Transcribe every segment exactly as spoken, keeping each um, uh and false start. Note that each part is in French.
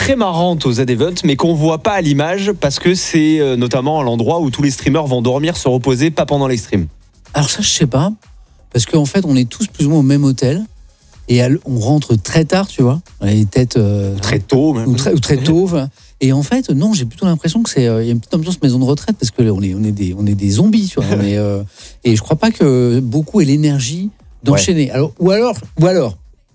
très marrantes au Z-Event, mais qu'on voit pas à l'image parce que c'est euh, notamment l'endroit où tous les streamers vont dormir, se reposer, pas pendant les streams. Alors ça, je sais pas, parce qu'en fait, on est tous plus ou moins au même hôtel et on rentre très tard, tu vois, les têtes euh, très tôt, même. ou très, ou très tôt. Enfin. Et en fait, non, j'ai plutôt l'impression que c'est, il euh, y a une petite ambiance maison de retraite parce que on est, on est des, on est des zombies, tu vois. On est, euh, et je crois pas que beaucoup aient l'énergie d'enchaîner. Ouais. Alors, ou alors, ou alors.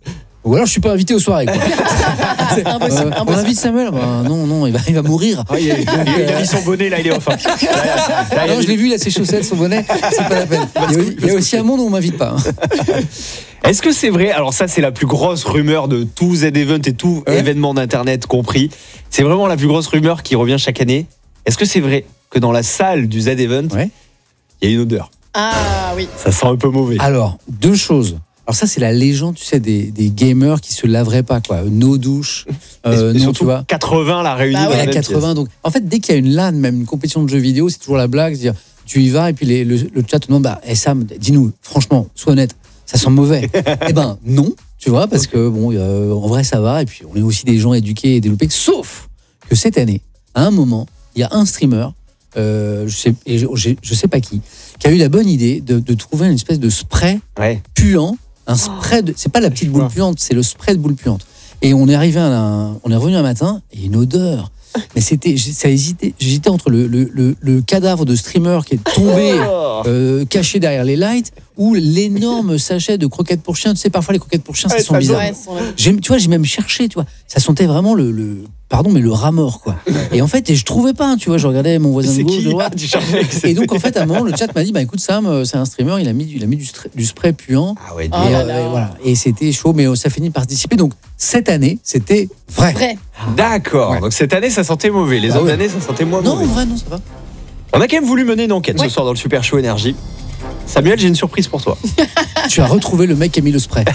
Ou alors je suis pas invité aux soirées. Quoi. C'est impossible, euh, impossible. On invite Samuel, bah, non, non, il va, il va mourir. Ah, il, a, il, a, il a mis son bonnet, là il est enfin. Là, là, non, je l'ai vu, il a ses chaussettes, son bonnet, c'est pas la peine. Il y a, il y a aussi un monde où on m'invite pas. Hein. Est-ce que c'est vrai? Alors ça, c'est la plus grosse rumeur de tout Z-Event et tout ouais. événement d'internet compris. C'est vraiment la plus grosse rumeur qui revient chaque année. Est-ce que c'est vrai que dans la salle du Z-Event, il ouais. y a une odeur? Ah oui. Ça sent un peu mauvais. Alors, deux choses. Alors ça, c'est la légende, tu sais, des, des gamers qui se laveraient pas, quoi. Nos douches. Euh, et, et non, surtout tu vois. quatre-vingts, la réunie bah dans ouais, la même quatre-vingts, pièce. Donc, en fait, dès qu'il y a une LAN, même une compétition de jeux vidéo, c'est toujours la blague, c'est-à-dire, tu y vas et puis les, le, le chat te demande, bah, hey Sam, dis-nous, franchement, sois honnête, ça sent mauvais. Eh ben, non, tu vois, parce okay. que, bon, euh, en vrai, ça va, et puis on est aussi des gens éduqués et développés, sauf que cette année, à un moment, il y a un streamer, euh, je sais, et je, je, je sais pas qui, qui a eu la bonne idée de, de trouver une espèce de spray ouais. puant. Un spray de, c'est pas la petite boule puante, c'est le spray de boule puante. Et on est arrivé à un, on est revenu un matin et une odeur. Mais c'était, ça hésitait, j'hésitais entre le, le, le, le cadavre de streamer qui est tombé, euh, caché derrière les lights, ou l'énorme sachet de croquettes pour chiens. Tu sais, parfois les croquettes pour chiens, ça ouais, sent bizarre. J'ai, tu vois, j'ai même cherché, tu vois, ça sentait vraiment le, le pardon, mais le rat mort, quoi. Et en fait, et je trouvais pas, tu vois, je regardais mon voisin de gauche, de droite. Et donc, en fait, à un moment, le chat m'a dit, bah écoute, Sam, c'est un streamer, il a mis, il a mis du, du spray puant. Ah ouais, et, oh euh, et voilà. Et c'était chaud, mais ça finit par dissiper. Donc, cette année, c'était vrai. vrai. D'accord. Ouais. Donc, cette année, ça sentait mauvais. Les ah autres ouais. années, ça sentait moins non, mauvais. Non, en vrai, non, ça va. On a quand même voulu mener une enquête ouais. ce soir dans le Super Show Énergie. Samuel, j'ai une surprise pour toi. Tu as retrouvé le mec qui a mis le spray.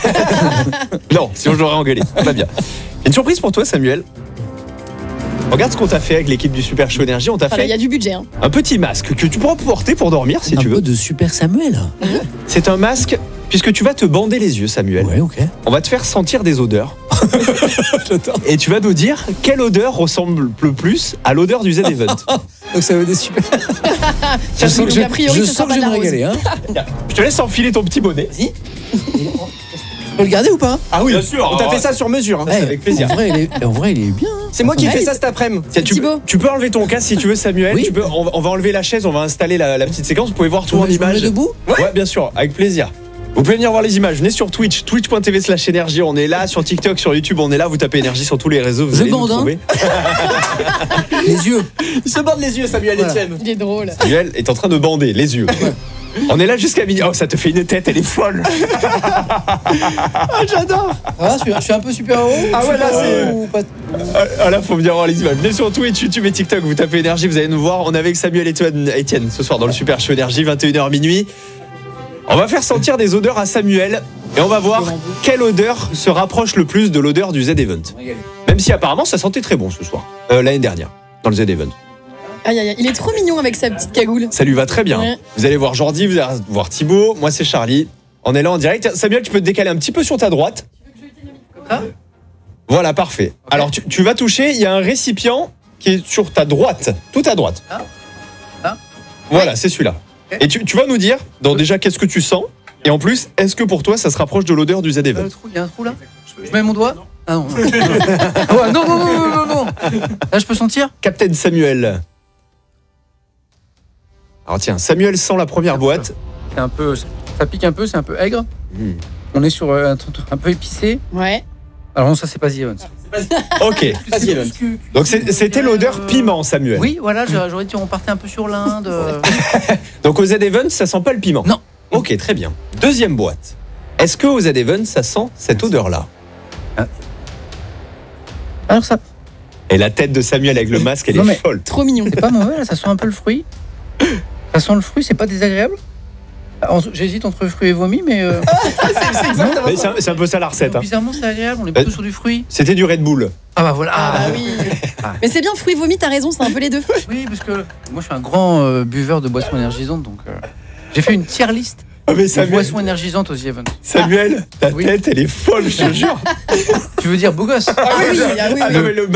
Non, sinon je l'aurais engueulé. Pas bien. Une surprise pour toi, Samuel. Regarde ce qu'on t'a fait avec l'équipe du Super Show Énergie. On t'a voilà, fait y a du budget, hein. un petit masque que tu pourras porter pour dormir si un tu veux. Un peu de Super Samuel. C'est un masque puisque tu vas te bander les yeux, Samuel. Ouais, ok. On va te faire sentir des odeurs. Et tu vas nous dire quelle odeur ressemble le plus à l'odeur du Z-Event. Donc ça veut des super. je sens que je, je, sens que je vais me régaler. Hein. Je te laisse enfiler ton petit bonnet. Vas-y. Tu peux le garder ou pas? Ah oui, bien sûr. On t'a fait ça sur mesure. Hein. Ouais, avec plaisir. En vrai, il est, en vrai, il est bien. Hein. C'est moi qui ai fait ça cet après-midi. Tu, tu peux enlever ton casque si tu veux, Samuel. Oui. Tu peux, on, on va enlever la chaise, on va installer la, la petite séquence. Vous pouvez voir tout en image. Debout ouais. ouais, bien sûr, avec plaisir. Vous pouvez venir voir les images. Venez sur Twitch, twitch point t v slash énergie. On est là, sur TikTok, sur YouTube, on est là. Vous tapez énergie sur tous les réseaux. Vous Je allez bande, nous trouver. Hein. Les yeux. Il se bande les yeux, Samuel voilà. Etienne. Il est drôle. Samuel est en train de bander les yeux. On est là jusqu'à midi. Oh, ça te fait une tête, elle est folle. Ah, j'adore. Ah, je, suis, je suis un peu super-héros. Ah ouais, là, c'est. Ou pas... Ah là, faut venir voir les images. Venez sur Twitch, YouTube et TikTok. Vous tapez énergie, vous allez nous voir. On est avec Samuel et Etienne ce soir dans le Super Show Énergie, vingt et une heures minuit. On va faire sentir des odeurs à Samuel et on va voir quelle odeur se rapproche le plus de l'odeur du Z-Event. Même si apparemment ça sentait très bon ce soir, euh, l'année dernière, dans le Z-Event. Aïe, aïe, aïe. Il est trop mignon avec sa petite cagoule. Ça lui va très bien. Ouais. Vous allez voir Jordi, vous allez voir Thibaut, moi c'est Charlie. On est là en direct. Samuel, tu peux te décaler un petit peu sur ta droite. Voilà, parfait. Okay. Alors tu, tu vas toucher, il y a un récipient qui est sur ta droite, tout à droite. Ah. Ah. Voilà, ouais. c'est celui-là. Et tu, tu vas nous dire, donc déjà, qu'est-ce que tu sens? Et en plus, est-ce que pour toi, ça se rapproche de l'odeur du Z-Event? Il y a un trou là. Je mets mon doigt. Ah non. Ah ouais, non, non, non, non, non, non. Là, je peux sentir? Captain Samuel. Alors tiens, Samuel sent la première boîte. C'est un peu, ça pique un peu, c'est un peu aigre. Mmh. On est sur un, un peu épicé. Ouais. Alors non, ça c'est pas The Event. Ok. Donc c'était l'odeur piment, Samuel. Oui, voilà, j'aurais dit on partait un peu sur l'Inde. Donc au Z-Event, ça sent pas le piment? Non. Ok, très bien. Deuxième boîte. Est-ce que au Z-Event, ça sent cette odeur-là? Alors ça. Et la tête de Samuel avec le masque, elle non, est folle. Trop mignon. C'est pas mauvais, là, ça sent un peu le fruit. Ça sent le fruit, c'est pas désagréable. J'hésite entre fruits et vomi, mais. Euh... c'est exactement mais ça. C'est un peu ça la recette. Hein. Bizarrement, c'est agréable, on est plutôt euh, sur du fruit. C'était du Red Bull. Ah bah voilà. Ah bah oui. Ah. Mais c'est bien, fruits et vomi, t'as raison, c'est un peu les deux. Oui, parce que moi je suis un grand euh, buveur de boissons énergisantes, donc euh, j'ai fait une tier list. Ah mais Samuel... de boissons énergisantes aux The Event. Samuel, ta oui. tête, elle est folle, je te jure. Tu veux dire beau gosse? Ah oui, ah oui, oui. Ah non, mais le